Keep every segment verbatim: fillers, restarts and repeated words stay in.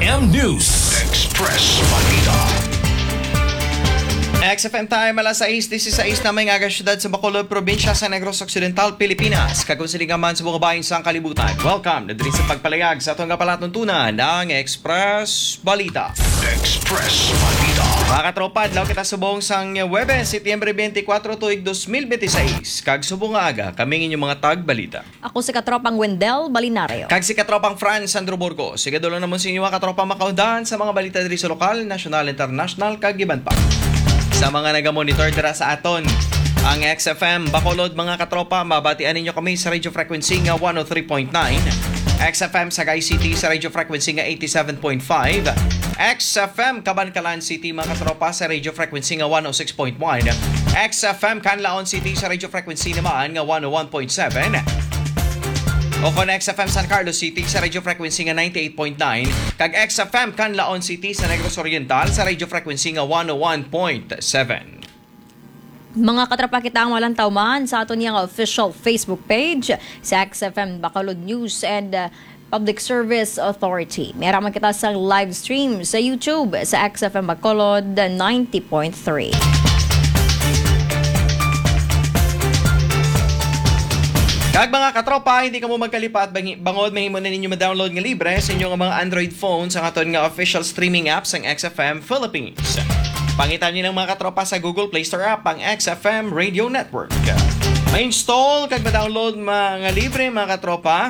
M News Express Balita. X F M time, alas sais dieciséis na may nga syudad sa Bacolod, probinsya sa Negros Occidental, Pilipinas. Kagunsilingan man sa buong bayan sa kalibutan. Welcome na din sa pagpalayag sa itong kapalatuntunan ng Express Balita. Express Balita. Mga katropad, law kita subong sang Huwebes, Setyembre twenty-four, tuig twenty twenty-six. Kag subong aga, kaming inyong mga tag-balita. Ako si katropang Wendell Balinario. Kag si katropang Franz Sandro Burgos. Sige dulo naman sa inyo mga katropang makaudahan sa mga balita diri sa lokal, national, international, kag iban pa. Sa mga naga-monitor dira sa aton, ang X F M Bacolod mga katropa, mabatian ninyo kami sa radio frequency nga one oh three point nine, X F M Sagay City sa radio frequency nga eighty-seven point five, X F M Cabancalan City mga katropa sa radio frequency nga one oh six point one, X F M Canlaon City sa radio frequency naman nga one oh one point seven, o kon X F M San Carlos City sa radio frequency nga ninety-eight point nine, kag X F M Canlaon City sa Negros Oriental sa radio frequency nga one oh one point seven. Mga katrapa kita ang walang tauman sa aton niyang official Facebook page sa X F M Bacolod News and uh, Public Service Authority. Meron man kita sa live stream sa YouTube sa X F M Bacolod ninety point three. Kag mga katropa, hindi ka mo magkalipat, bangod mahimo na ninyo ma-download nga libre sa inyong mga Android phone sa aton nga official streaming apps ng X F M Philippines. Pangitan niyo ng mga katropa sa Google Play Store app ang X F M Radio Network. Ma-install kag ma-download mga libre mga katropa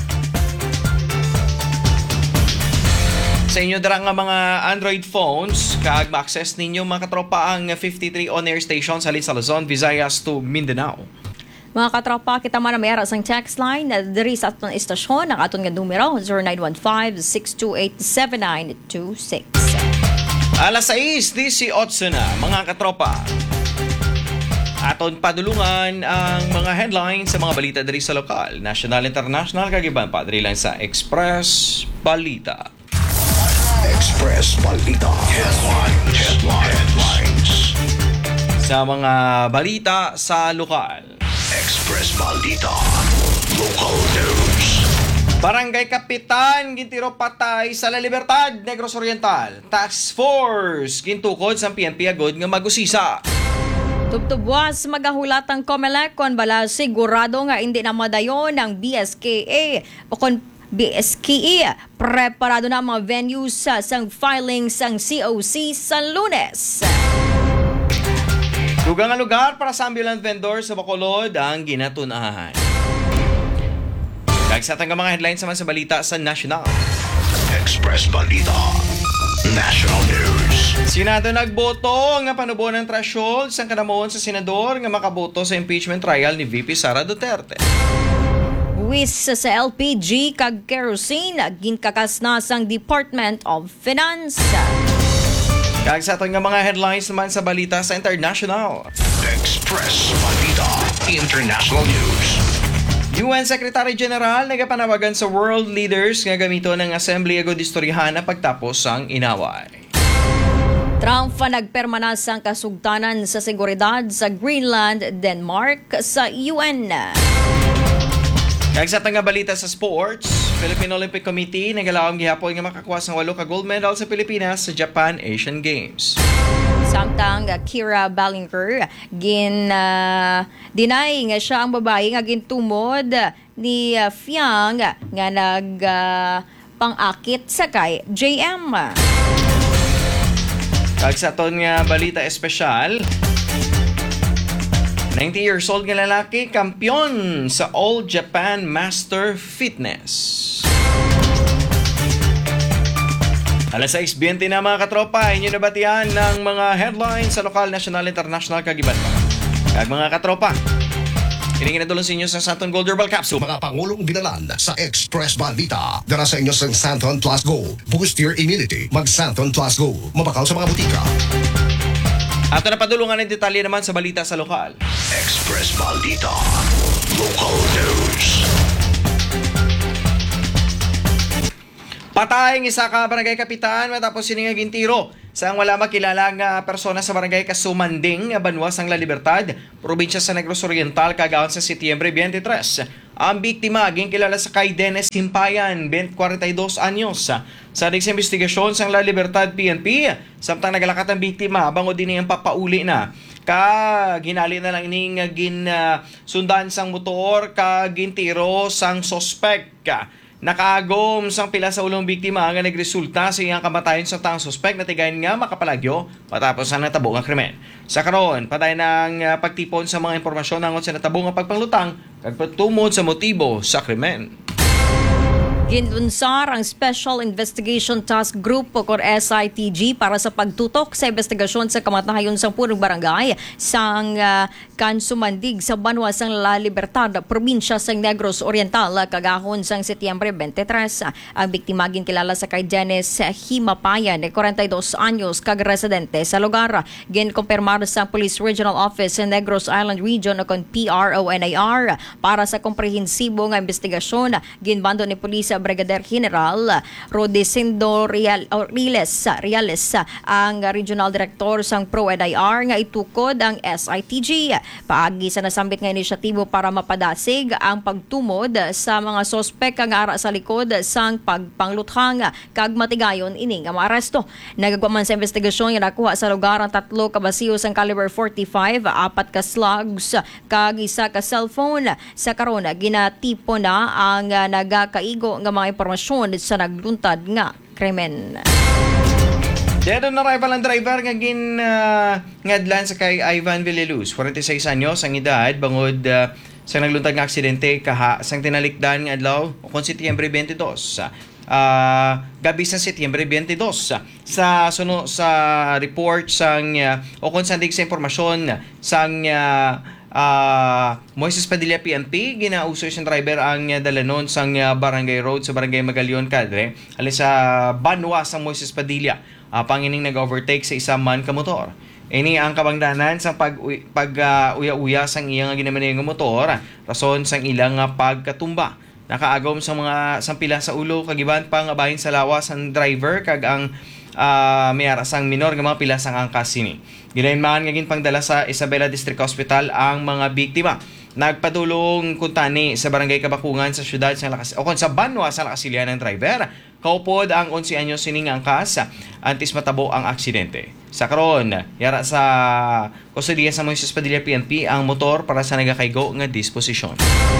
sa inyo dara nga mga Android phones, kag ma-access ninyo mga katropa ang fifty-three on-air stations halin sa Luzon, Visayas to Mindanao. Mga katropa, kita man na may aras ang text line na diri sa aton istasyon ang aton nga numero zero nine one five, six two eight, seven nine two six. Alas sais dieciocho na mga katropa. Aton padulungan ang mga headlines sa mga balita diri sa lokal, national, international, kag iban pa diri lang sa Express Balita. Express Balita. Headlines. Headlines. Sa mga balita sa lokal. Express Balita. Local news. Barangay Kapitan gintiro patay sa La Libertad, Negros Oriental. Task Force gintukod sa P N P agod nga magusisa. Tubtubwas magahulatang COMELEC kon bala sigurado nga hindi na madayon ng B S K A o kon B S K A preparado na mga venues sa sang filing sang C O C sa Lunes. Dugang nga lugar para sa ambulant vendor sa Bacolod ang ginatunahan. Kag sa tangga mga headlines naman sa balita sa national. Express Balita. National News. Senado nagboto nga panubo ng threshold sang kanamon sa senador nga makaboto sa impeachment trial ni V P Sara Duterte. Wis sa L P G kag kerosene ginkakas na sang Department of Finance. Kag sa aton nga mga headlines naman sa balita sa international. Express Balita. International News. U N Secretary General nagapanawagan sa world leaders nga gamito ng Assembly agod istoryahan na pagtapos ang inaway. Trump pa nagpermana sang kasugtanan sa seguridad sa Greenland, Denmark sa U N. Kag sa tanga balita sa sports, Philippine Olympic Committee nagalawang gihapon nga makakuha sang walo ka gold medal sa Pilipinas sa Japan Asian Games. Samtang uh, Kira Ballinger gin uh, deny nga siya ang babae nga gintumod ni uh, Fiang nga nag uh, pang-akit sa kay J M. Kag sa ton nga balita espesyal, ninety years old nga lalaki, kampiyon sa All Japan Master Fitness. Alas sais twenty na mga katropa, inyo nabatian ng mga headlines sa lokal, national, international, kagiban pa. Kag mga katropa, kining inadulong sa inyo sa Santon Gold Herbal Capsule. Mga Pangulong binalan sa Express Balita. Dara sa inyo sa Santon Plus Go. Boost your immunity. Mag Santon Plus Go. Mabakaw sa mga butika. Ato na padulungan ng detalye naman sa balita sa lokal. Express Balita. Local news. Patay ang isa ka barangay kapitan matapos siningaging tiro sa ang wala makilalang uh, persona sa barangay Kasumanding, Banwas ang La Libertad, probinsya sa Negros Oriental, kagawan sa Setyembre twenty-tres. Ang biktima aging kilala sa kay Dennis Himpayan, forty-two anyos. Sa next investigasyon sa La Libertad P N P, samtang nagalakat ang biktima, bango din niyang papauli na. Ka ginali na lang ining gin uh, sundan sang motor ka gintiro sang sospek. Nakaagom sang pila sa ulong biktima nga nagresulta sa iyang kamatayon sa taong suspect na tigayon nga makapalagyo matapos ang natabo nga krimen. Sa karon, patay ng uh, pagtipon sa mga impormasyon nangon sa natabo nga pagpanglutang kag pagtumod sa motibo sa krimen. Ginunsar ang Special Investigation Task Group o S I T G para sa pagtutok sa investigasyon sa kamatayon sa punong barangay sang uh, Kansumandig sa Banwas ng La Libertad, probinsya sa Negros Oriental, kagahon sang Setyembre twenty-tres. Ang biktima ginkilala sa kay Dennis Himapayan, forty-two anyos, kag-residente sa lugar. Ginkumpirmar sa Police Regional Office sa Negros Island Region o kon P R O N A R para sa komprehensibo nga investigasyon. Ginbando ni Police Brigadier General Rodicindo Real, Riles, Riales ang Regional Director sang P R O N A R nga itukod ang S I T G. Paagi sa nasambit nga inisyatibo para mapadasig ang pagtumod sa mga sospek nga ara sa likod sang pagpangluthang kag matigayon ining nga maaresto. Nagagwaman sa investigasyon nga nakuha sa lugar ang tatlo ka basiyo sang caliber forty-five, apat ka slugs kag isa ka cellphone. Sa karon ginatipo na ang uh, nagakaigo nga mga impormasyon sa nagluntad nga krimen. Dead on arrival ang driver nga gin uh, ngadlan sa kay Ivan Villaluz, forty-six anyos ang edad, bangod uh, sa nagluntad nga aksidente kaha sang tinalikdan nga adlaw kon Setyembre twenty-two. Uh, gabi sa Setyembre twenty-two sa suno sa report sang uh, o kon sa sa impormasyon sang uh, Uh, Moises Padilla P N P, ginausoy siyang driver ang uh, dalanon sang uh, Barangay Road sa Barangay Magalion Cadre alis sa Banwas sa Moises Padilla, uh, pangining nag-overtake sa isang man ka motor. Ini ang kabangdanan sa pag, pag uh, uya-uya sang iyang ginamanay nga motor, rason sang ilang uh, pagkatumba. Nakaagom sa mga sampila sa ulo kagiban pang abahin sa lawas ang driver kag ang uh, may arasang minor nga mga pila sang angkas sini. Ginainmaan nga pangdala sa Isabela District Hospital ang mga biktima. Nagpadulong kuntani sa Barangay Kabakungan sa siyudad sa Lakas o kon sa Banwas sa Lakasilian ng driver. Kaupod ang eleven anyos sining angkas antes matabo ang aksidente. Sa karon, yara sa kustodiya sa Moises Padilla P N P ang motor para sa nagakaygo nga disposisyon.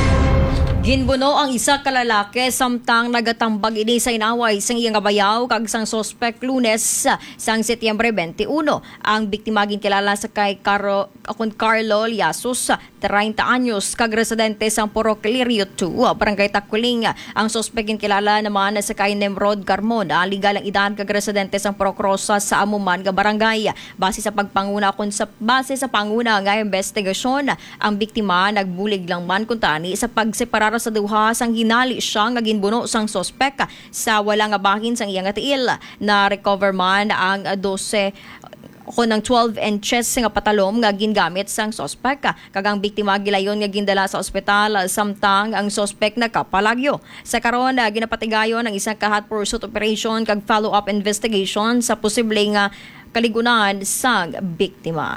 Ginbuno ang isa ka lalaki samtang nagatambag ini sa inaway sang iyang bayaw kag sang sospek Lunes sang Setyembre twenty-one. Ang biktima ginkilala sa kay Caro akon Carlo Liasos, thirty anyos, kag residente sang Purok Lirio two, Barangay Takuling. Ang sospek ginkilala naman sa kay Nemrod Carmona, legal ang edad kag residente sang Purok Rosa sa Amuman nga barangay. Base sa pagpanguna kon sa base sa panguna nga investigasyon, ang biktima nagbulig lang man kuntani sa pagseparar sa duha sang ginali siya nga ginbuno sang sospek sa wala nga bahin sang iyang tiil. Na recover man ang twelve ko ng twelve inches nga patalom nga gingamit sang sospek. Kagang biktima gilayon nga gindala sa ospital samtang ang sospek nakapalagyo. Sa karon ginapatigayon ang isang ka hot pursuit operation kag follow-up investigation sa posibleng nga kaligunan sang biktima.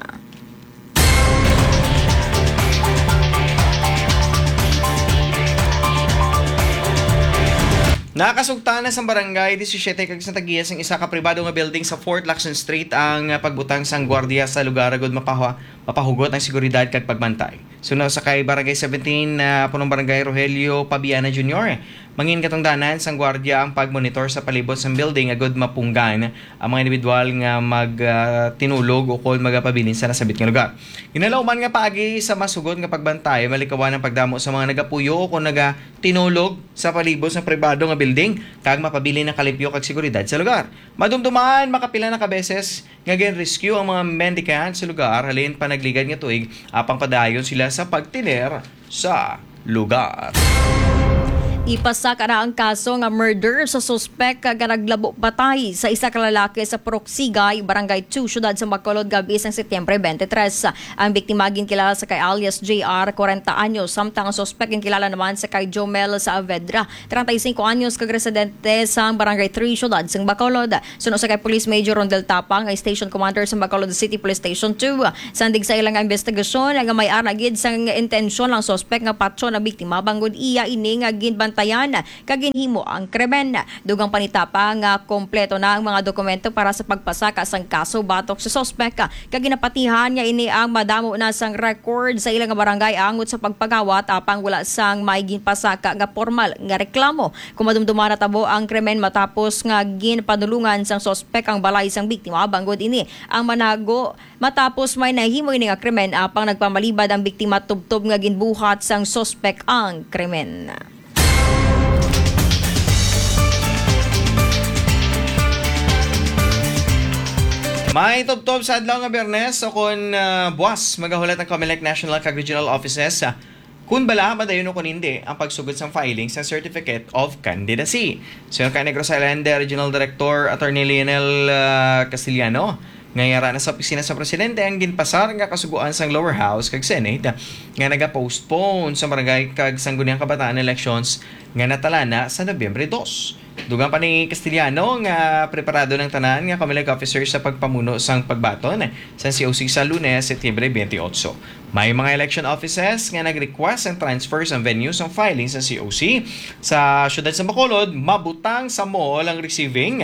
Nakasugtana sa barangay seventeen kag sa Tagiyas ang isa ka pribado nga building sa Fort Lacson Street ang pagbutang sang gwardiya sa lugar agud mapahuwa mapahugot ang seguridad kag pagbantay. Suno sa kay barangay seventeen na uh, punong barangay Rogelio Pabiana Junior Mangin katungdanan sang gwardiya ang pagmonitor sa palibot sang building agud mapunggan ang mga individual nga magtinulog uh, o kol magapabilin sa nasabit nga lugar. Ginalaw man nga paagi sa masugod nga pagbantay, malikawan ang pagdamo sa mga nagapuyo o kung nagatinulog sa palibot sa pribado nga building kag mapabili ng kalipyo kag seguridad sa lugar. Madumduman makapila na kabeses nga gin-rescue ang mga mendicant sa lugar halin pa nagligad nga tuig apang padayon sila sa pagtiner sa lugar. Ipasaka na ang kaso nga murder sa suspek nga naglabo patay sa isa ka lalaki sa Puroksigay, Barangay two, siyudad sa Bacolod gabi sang Setyembre twenty-tres. Ang biktima ginkilala sa kay alias J R, forty anyos, samtang ang suspek ginkilala naman sa kay Jomel Saavedra, thirty-five anyos, kag residente sa Barangay three, siyudad sa Bacolod. Suno sa kay Police Major Rondel Tapang, ay Station Commander sa Bacolod City Police Station two. Sandig sa ilang investigasyon nga may arnagid sang intensyon lang suspek nga patso na biktima bangod iya ini nga ginban tayan kaginhimo ang krimen. Dugang panitapa nga kompleto na ang mga dokumento para sa pagpasaka sang kaso batok sa suspek. Kaginapatihan nga ini ang madamo na sang record sa ilang barangay angot sa pagpagawat apang wala sang maiging pasaka nga formal nga reklamo. Kumadumduman na tabo ang krimen matapos nga ginpadulungan sang suspek ang balay sang biktima bangod ini ang manago matapos may nahimo ini nga krimen apang nagpamalibad ang biktima tubtob nga ginbuhat sang suspek ang krimen. May tubtob sa adlaw nga Biyernes o kung uh, buwas magahulat ang Comelec National kag Regional Offices uh, kung bala madayon o kung hindi ang pagsugod sa filing sa Certificate of Candidacy. So yung kay Negros Island Regional Director Attorney Lionel uh, Castillano ngayara na sa opisina sa presidente ang ginpasar nga kasuguan sang lower house kag Senate nga naga-postpone sa barangay kag sangguniang kabataan elections nga natala na sa Nobyembre two. Dugang pa ni Castillano nga preparado ng tanan nga Comelec officers sa pagpamuno sang pagbaton sa C O C sa Lunes, Setyembre twenty-eight. May mga election offices nga nag-request ang transfer sa venue sang filing sa C O C. Sa siyudad sa Bacolod, mabutang sa mall ang receiving.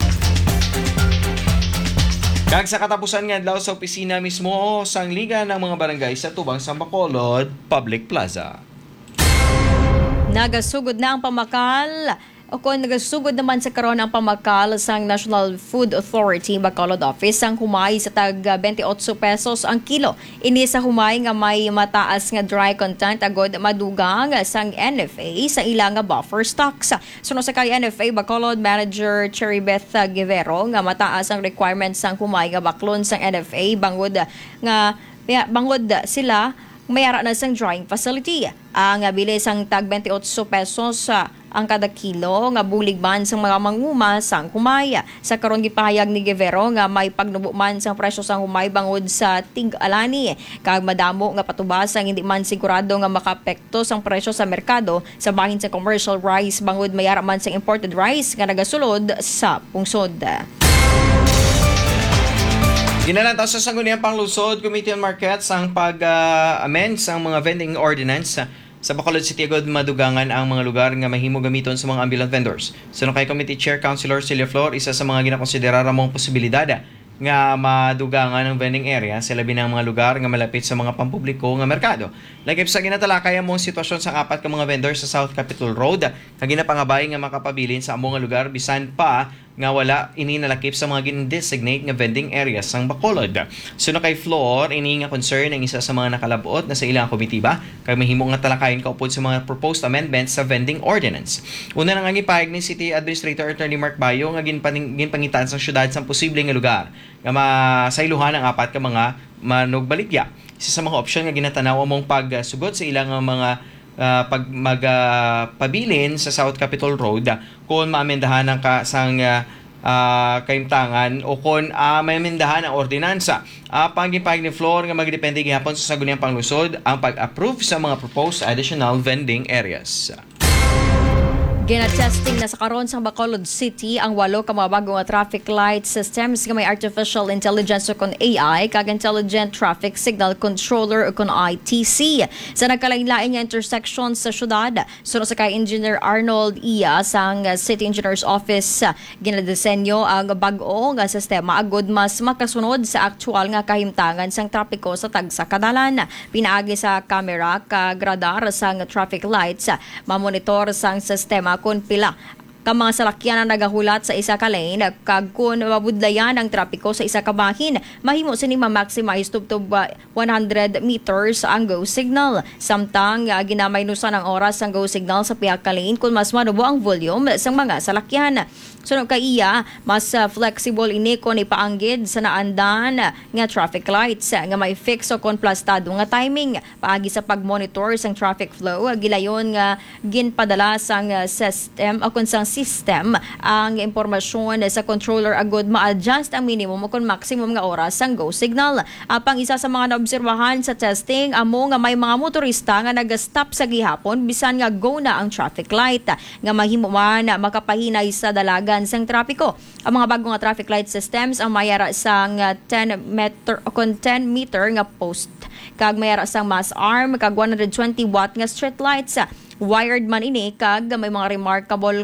Kag sa katapusan nga adlaw sa opisina mismo sang Liga ng mga Barangay sa Tubang sa Bacolod Public Plaza. Nagasugod na ang pamakal o kung nagasugod naman sa karon ang pamakal sang National Food Authority Bacolod Office ang humay sa tag twenty-eight pesos ang kilo. Ini sa humay nga may mataas nga dry content agod madugang sang N F A sa ilang nga buffer stocks. Suno sa kay N F A Bacolod Manager Cheribeth Guevero nga mataas ang requirements sang humay nga baklon sang N F A bangod nga bangod sila mayara na sang drying facility. Ang bilis ang tag twenty-eight pesos sa ang kada kilo nga bulig man sang mga manguma sang humay. Sa karon gipahayag ni Guevero nga may pagnubo man sang presyo sang humay bangod sa tig-alani. Kag madamo nga patubas ang hindi man sigurado nga makapekto sang presyo sa merkado sa bahin sa commercial rice bangod mayara man sang imported rice nga nagasulod sa pungsod. Ginalantaw sa Sangguniang Panglusod Committee on Markets ang pag-amend uh, sa mga vending ordinance uh, sa Bacolod City agad madugangan ang mga lugar nga mahimo gamiton sa mga ambulant vendors. Suno kay Committee Chair Councilor Celia Flor, isa sa mga ginakonsidera ramong posibilidad uh, nga madugangan ang vending area sa labi ng mga lugar nga malapit sa mga pampubliko nga merkado. Lagip sa ginatalakay ang mga sitwasyon sa apat ka mga vendors sa South Capitol Road nga ginapangabay nga makapabilin sa among nga lugar bisan pa nga wala ini nalakip sa mga gin-designate nga vending areas sang Bacolod. Suno kay Flor, ini nga concern ang isa sa mga nakalabuot na sa ilang komitiba kay mahimo nga talakayin kaupod sa mga proposed amendments sa vending ordinance. Una nang gipahayag ni City Administrator Attorney Mark Bayo nga ginpaning, ginpangitan sa syudad sa posibleng nga lugar nga masayluhan ang apat ka mga manugbaligya. Isa sa mga opsyon nga ginatanaw among pagsugod sa ilang mga uh, pag magpabilin uh, sa South Capitol Road uh, kung maamendahan ang ka, sang uh, uh, kaimtangan o kung uh, maamendahan ang ordinansa. Uh, Pagipahig ni Flor nga magdepende gihapon sa Sangguniang Panglusod ang pag-approve sa mga proposed additional vending areas. Gina-testing na sa karon sa Bacolod City ang walo ka mga bagong traffic light systems nga may artificial intelligence o kon A I kag intelligent traffic signal controller o kon I T C sa nagkalain-lain nga intersections sa syudad. Suno sa kay Engineer Arnold Iya sang City Engineer's Office, ginadesenyo ang bag-o nga sistema agod mas makasunod sa aktual nga kahimtangan sang trapiko sa tagsa kadalan. Pinaagi sa camera kag radar sang traffic lights, mamonitor sang sistema kung pila ka mga salakyan na nagahulat sa isa ka lane kag kun mabudlayan ang trapiko sa isa ka bahin mahimo sini ma-maximize tubtob uh, one hundred meters ang go signal samtang uh, ginamaynusan ang oras ang go signal sa pihak ka lane kung mas manubo ang volume sa mga salakyan. Sunod ka iya, mas uh, flexible ini kon ipaanggid sa naandan uh, nga traffic lights uh, nga may fix o konplastado nga timing paagi sa pag-monitor sang traffic flow uh, gilayon nga ginpadala sang uh, system o kun sang system ang impormasyon sa controller agud ma-adjust ang minimum o kun maximum nga oras sang go signal. Apang isa sa mga naobserbahan sa testing amo nga may mga motorista nga nag-stop sa gihapon bisan nga go na ang traffic light uh, nga mahimo man uh, makapahinay sa dalagan sang trapiko. Ang mga bagong nga traffic light systems ang mayara sang uh, ten meter o kun ten meter nga post kag mayara sang mass arm kag one hundred twenty watt nga street lights. Wired man ini kag may mga remarkable